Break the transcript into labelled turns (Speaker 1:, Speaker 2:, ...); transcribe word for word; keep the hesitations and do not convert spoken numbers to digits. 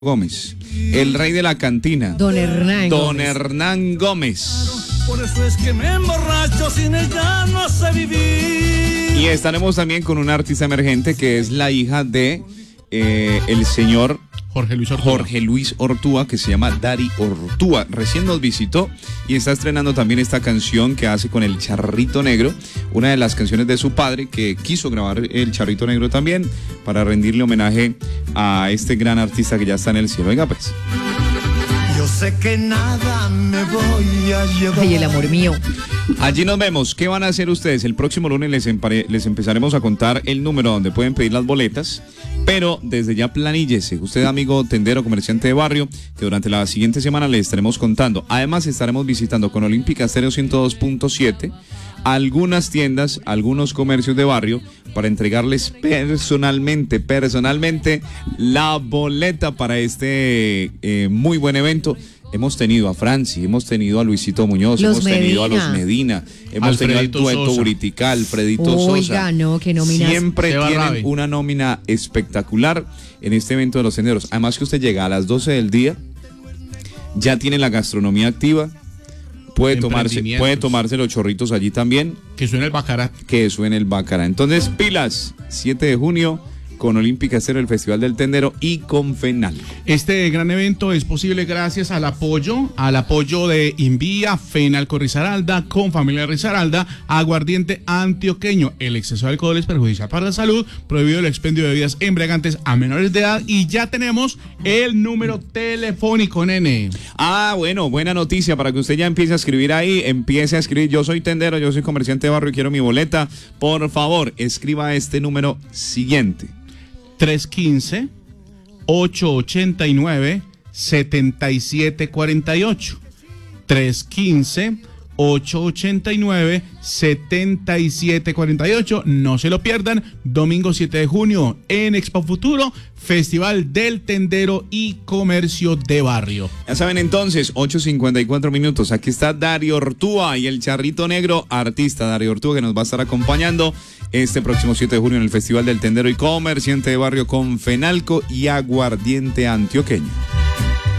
Speaker 1: Gómez, el rey de la cantina,
Speaker 2: Don Hernán
Speaker 1: Don
Speaker 2: Gómez.
Speaker 1: Hernán Gómez.
Speaker 3: Por eso es que me emborracho, sin ella no sé vivir.
Speaker 1: Y estaremos también con una artista emergente que es la hija de eh, el señor
Speaker 4: Jorge Luis Ortúa.
Speaker 1: Jorge Luis Ortúa, que se llama Dari Ortúa. Recién nos visitó y está estrenando también esta canción que hace con el Charrito Negro, una de las canciones de su padre que quiso grabar el Charrito Negro también para rendirle homenaje a este gran artista que ya está en el cielo. Venga pues.
Speaker 3: Yo sé que nada me voy a llevar.
Speaker 2: Ay, el amor mío.
Speaker 1: Allí nos vemos. ¿Qué van a hacer ustedes? El próximo lunes les, empare- les empezaremos a contar el número donde pueden pedir las boletas, pero desde ya planíllese. Usted, amigo tendero, comerciante de barrio, que durante la siguiente semana les estaremos contando. Además, estaremos visitando con Olímpica Estéreo ciento dos punto siete algunas tiendas, algunos comercios de barrio para entregarles personalmente, personalmente la boleta para este eh, muy buen evento. Hemos tenido a Franci, hemos tenido a Luisito Muñoz,
Speaker 2: Los
Speaker 1: hemos tenido
Speaker 2: Medina.
Speaker 1: a los Medina, hemos
Speaker 4: Alfredito
Speaker 1: tenido al dueto
Speaker 4: Sosa.
Speaker 1: Buritica, Alfredito
Speaker 2: Oiga,
Speaker 1: Sosa.
Speaker 2: no, qué nóminas.
Speaker 1: Siempre
Speaker 4: Seba
Speaker 1: tienen
Speaker 4: Rabe.
Speaker 1: una nómina espectacular en este evento de los senderos. Además que usted llega a las doce del día, ya tiene la gastronomía activa, puede tomarse,
Speaker 4: Emprendimientos.
Speaker 1: puede tomarse los chorritos allí también,
Speaker 4: Que suena el Bacará.
Speaker 1: que suene el bacala. Entonces, pilas, siete de junio, con Olímpica Estéreo, el Festival del Tendero y con FENAL.
Speaker 4: Este gran evento es posible gracias al apoyo, al apoyo de Invía, Fenalco Risaralda, con Familia Risaralda, Aguardiente Antioqueño. El exceso de alcohol es perjudicial para la salud, prohibido el expendio de bebidas embriagantes a menores de edad y ya tenemos el número telefónico, nene.
Speaker 1: Ah, bueno, buena noticia para que usted ya empiece a escribir ahí, empiece a escribir, yo soy tendero, yo soy comerciante de barrio y quiero mi boleta. Por favor, escriba este número siguiente.
Speaker 4: tres uno cinco, ocho ocho nueve, siete siete cuatro ocho. tres uno cinco, ocho ocho nueve, siete siete cuatro ocho. No se lo pierdan, domingo siete de junio en Expo Futuro, Festival del Tendero y Comercio de Barrio.
Speaker 1: Ya saben entonces, ocho cincuenta y cuatro minutos. Aquí está Dario Ortúa y el Charrito Negro, artista Dario Ortúa, que nos va a estar acompañando este próximo siete de junio en el Festival del Tendero y Comerciante de Barrio con Fenalco y Aguardiente Antioqueño.